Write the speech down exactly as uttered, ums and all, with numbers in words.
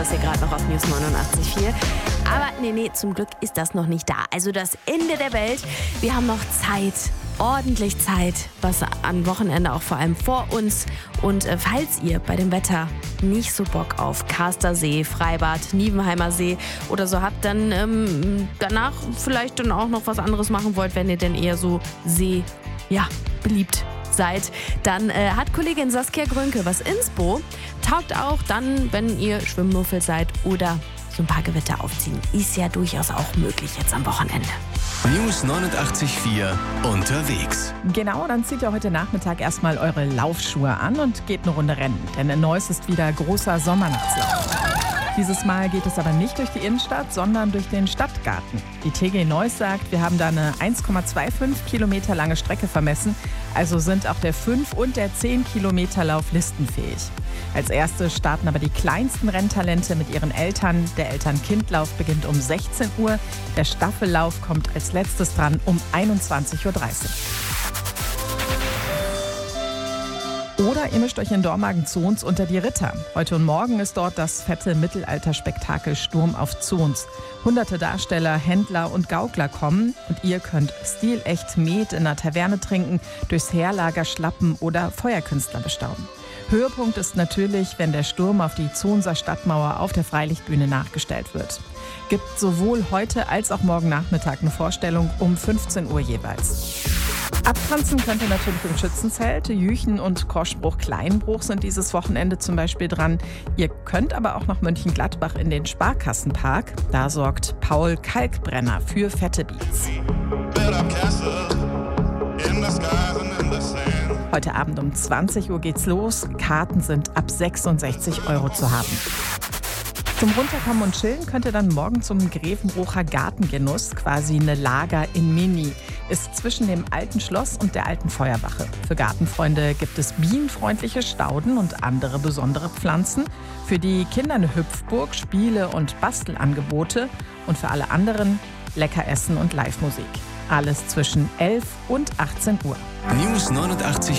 hier gerade noch auf News neunundachtzig Komma vier. Aber nee, nee, zum Glück ist das noch nicht da. Also das Ende der Welt. Wir haben noch Zeit, ordentlich Zeit, was am Wochenende auch vor allem vor uns. Und äh, falls ihr bei dem Wetter nicht so Bock auf Karster See, Freibad, Nievenheimer See oder so habt, dann ähm, danach vielleicht dann auch noch was anderes machen wollt, wenn ihr denn eher so See, ja, beliebt seid, dann äh, hat Kollegin Saskia Grünke was Inspo. Taugt auch dann, wenn ihr Schwimmmuffel seid oder so ein paar Gewitter aufziehen. Ist ja durchaus auch möglich jetzt am Wochenende. News neunundachtzig Komma vier unterwegs. Genau, dann zieht ihr heute Nachmittag erstmal eure Laufschuhe an und geht eine Runde rennen. Denn in Neuss ist wieder großer Sommernachtslauf. Dieses Mal geht es aber nicht durch die Innenstadt, sondern durch den Stadtgarten. Die T G Neuss sagt, wir haben da eine eins Komma fünfundzwanzig Kilometer lange Strecke vermessen. Also sind auch der fünf- und der zehn Kilometer Lauf listenfähig. Als erstes starten aber die kleinsten Renntalente mit ihren Eltern. Der Eltern-Kind-Lauf beginnt um sechzehn Uhr. Der Staffellauf kommt als letztes dran um einundzwanzig Uhr dreißig. Oder ihr mischt euch in Dormagen Zons unter die Ritter. Heute und morgen ist dort das fette Mittelalterspektakel Sturm auf Zons. Hunderte Darsteller, Händler und Gaukler kommen und ihr könnt stilecht Met in einer Taverne trinken, durchs Heerlager schlappen oder Feuerkünstler bestaunen. Höhepunkt ist natürlich, wenn der Sturm auf die Zonser Stadtmauer auf der Freilichtbühne nachgestellt wird. Gibt sowohl heute als auch morgen Nachmittag eine Vorstellung um fünfzehn Uhr jeweils. Abtanzen könnt ihr natürlich im Schützenzelt. Jüchen und Korschbruch-Kleinbruch sind dieses Wochenende zum Beispiel dran. Ihr könnt aber auch nach Mönchengladbach in den Sparkassenpark. Da sorgt Paul Kalkbrenner für fette Beats. Heute Abend um zwanzig Uhr geht's los. Karten sind ab sechsundsechzig Euro zu haben. Zum Runterkommen und Chillen könnt ihr dann morgen zum Grevenbrucher Gartengenuss, quasi eine Lager in Mini. Ist zwischen dem alten Schloss und der alten Feuerwache. Für Gartenfreunde gibt es bienenfreundliche Stauden und andere besondere Pflanzen. Für die Kinder eine Hüpfburg, Spiele und Bastelangebote. Und für alle anderen lecker Essen und Live-Musik. Alles zwischen elf und achtzehn Uhr. News neunundachtzig